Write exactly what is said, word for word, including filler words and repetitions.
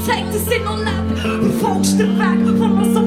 zeigt den Sinn und Leben und folgst den Weg, von was so